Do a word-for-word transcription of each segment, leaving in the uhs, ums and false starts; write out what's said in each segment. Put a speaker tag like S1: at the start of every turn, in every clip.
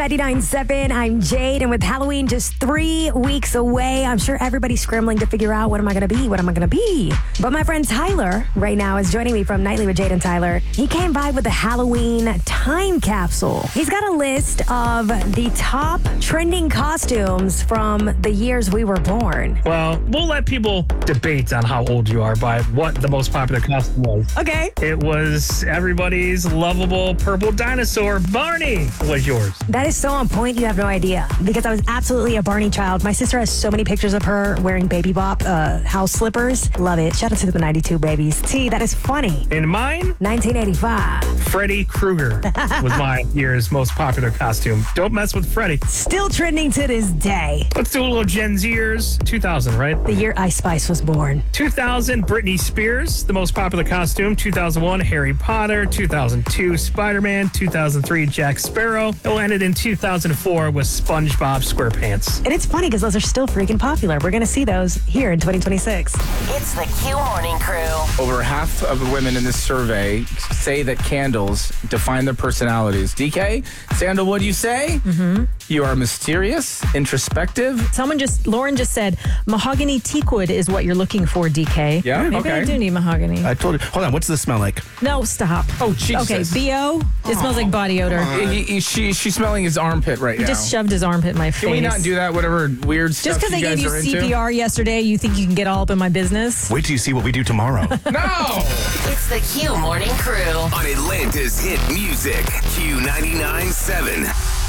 S1: ninety-nine point seven, I'm Jade, and with Halloween just three weeks away, I'm sure everybody's scrambling to figure out what am I going to be, what am I going to be. But my friend Tyler right now is joining me from Nightly with Jade and Tyler. He came by with a Halloween time capsule. He's got a list of the top trending costumes from the years we were born.
S2: Well, we'll let people debate on how old you are by what the most popular costume was.
S1: Okay.
S2: It was everybody's lovable purple dinosaur, Barney, was yours.
S1: That is so on point, you have no idea. Because I was absolutely a Barney child. My sister has so many pictures of her wearing Baby Bop uh, house slippers. Love it. Shout out to the ninety-two babies. T, that is funny.
S2: In mine,
S1: nineteen eighty-five.
S2: Freddy Krueger was my year's most popular costume. Don't mess with Freddy.
S1: Still trending to this day.
S2: Let's do a little Gen Zers. two thousand, right?
S1: The year Ice Spice was born.
S2: two thousand, Britney Spears, the most popular costume. two thousand one, Harry Potter. two thousand two, Spider-Man. two thousand three, Jack Sparrow. It ended in two thousand four with SpongeBob SquarePants.
S1: And it's funny because those are still freaking popular. We're going to see those here in twenty twenty-six.
S3: It's the Q Morning Crew.
S4: Over half of the women in this survey say that candles define their personalities. D K, Sandal, what do you say?
S5: Mm-hmm.
S4: You are mysterious, introspective.
S5: Someone just, Lauren just said, mahogany teakwood is what you're looking for, D K.
S4: Yeah,
S5: Maybe
S4: okay.
S5: I do need mahogany.
S6: I told you. Hold on. What's this smell like?
S5: No, stop.
S4: Oh, Jesus.
S5: Okay, B O, it smells like body odor.
S4: He, he, she, she's smelling his armpit right
S5: He
S4: now.
S5: just shoved his armpit in my face.
S4: Can we not do that? Whatever weird
S5: Just
S4: stuff
S5: because I
S4: you
S5: gave
S4: guys
S5: you
S4: are
S5: C P
S4: into?
S5: R yesterday, you think you can get all up in my business?
S6: Wait till you see what we do tomorrow.
S4: No!
S3: It's the Q Morning Crew.
S7: On Atlanta's hit music, Q ninety-nine point seven.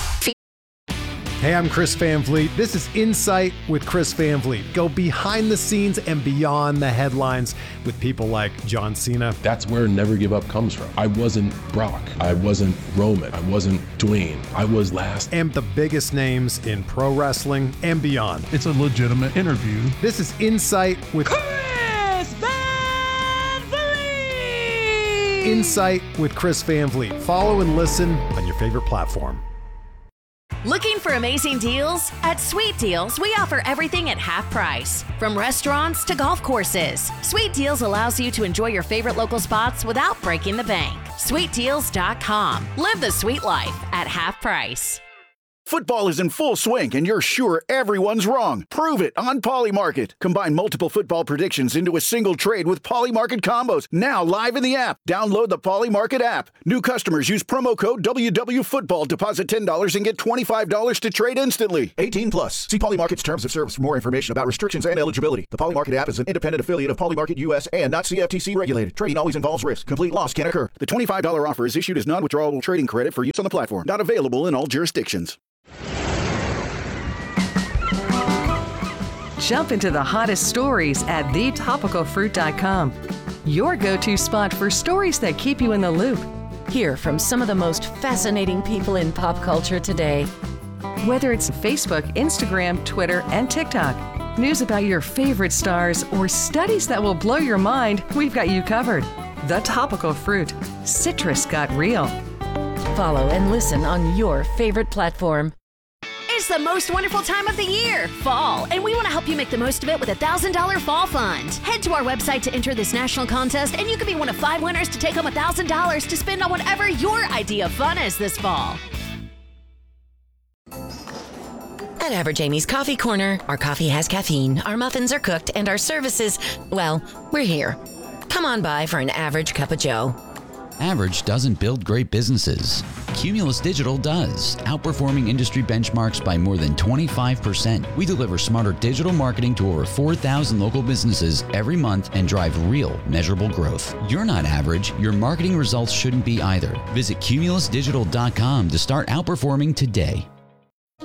S8: Hey, I'm Chris Van Vliet. This is Insight with Chris Van Vliet. Go behind the scenes and beyond the headlines with people like John Cena.
S9: That's where Never Give Up comes from. I wasn't Brock. I wasn't Roman. I wasn't Dwayne. I was last.
S8: And the biggest names in pro wrestling and beyond.
S10: It's a legitimate interview.
S8: This is Insight with
S5: Chris Van Vliet!
S8: Insight with Chris Van Vliet. Follow and listen on your favorite platform.
S11: Looking for amazing deals? At Sweet Deals, we offer everything at half price. From restaurants to golf courses, Sweet Deals allows you to enjoy your favorite local spots without breaking the bank. sweet deals dot com. Live the sweet life at half price.
S12: Football is in full swing, and you're sure everyone's wrong. Prove it on Polymarket. Combine multiple football predictions into a single trade with Polymarket combos. Now live in the app. Download the Polymarket app. New customers use promo code W W Football. Deposit ten dollars and get twenty-five dollars to trade instantly. eighteen plus. See Polymarket's terms of service for more information about restrictions and eligibility. The Polymarket app is an independent affiliate of Polymarket U S and not C F T C regulated. Trading always involves risk. Complete loss can occur. The twenty-five dollars offer is issued as non-withdrawable trading credit for use on the platform. Not available in all jurisdictions.
S13: Jump into the hottest stories at the topical fruit dot com. Your go-to spot for stories that keep you in the loop.
S14: Hear from some of the most fascinating people in pop culture today.
S13: Whether it's Facebook, Instagram, Twitter, and TikTok, news about your favorite stars, or studies that will blow your mind, we've got you covered. The Topical Fruit. Citrus got real.
S14: Follow and listen on your favorite platform.
S11: It's the most wonderful time of the year, fall, and we want to help you make the most of it with a one thousand dollars Fall Fund. Head to our website to enter this national contest, and you could be one of five winners to take home one thousand dollars to spend on whatever your idea of fun is this fall.
S3: At Average Amy's Coffee Corner, our coffee has caffeine, our muffins are cooked, and our services, well, we're here. Come on by for an average cup of joe.
S15: Average doesn't build great businesses. Cumulus Digital does, outperforming industry benchmarks by more than twenty-five percent. We deliver smarter digital marketing to over four thousand local businesses every month and drive real, measurable growth. You're not average. Your marketing results shouldn't be either. Visit cumulus digital dot com to start outperforming today.